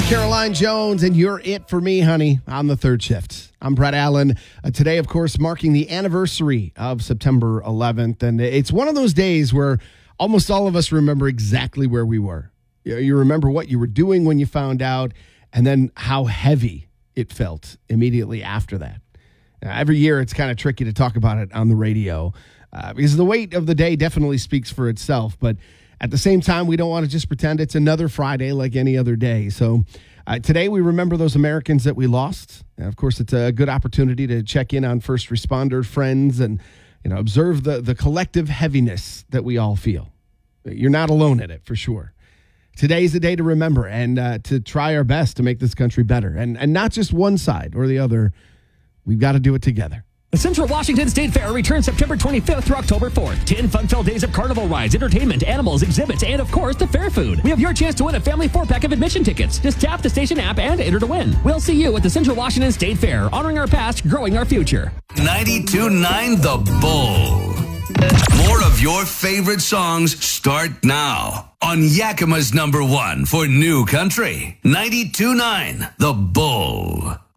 Caroline Jones, and you're it for me, honey, on the third shift. I'm Brett Allen. Today, of course, marking the anniversary of September 11th. And it's one of those days where almost all of us remember exactly where we were. You remember what you were doing when you found out, and then how heavy it felt immediately after that. Now, every year, it's kind of tricky to talk about it on the radio because the weight of the day definitely speaks for itself. But at the same time, we don't want to just pretend it's another Friday like any other day. So today we remember those Americans that we lost. And of course, it's a good opportunity to check in on first responder friends and observe the collective heaviness that we all feel. You're not alone in it, for sure. Today's the day to remember and to try our best to make this country better. And not just one side or the other. We've got to do it together. The Central Washington State Fair returns September 25th through October 4th. 10 fun-filled days of carnival rides, entertainment, animals, exhibits, and of course, the fair food. We have your chance to win a family 4-pack of admission tickets. Just tap the station app and enter to win. We'll see you at the Central Washington State Fair, honoring our past, growing our future. 92.9 The Bull. More of your favorite songs start now on Yakima's #1 for New Country. 92.9 The Bull.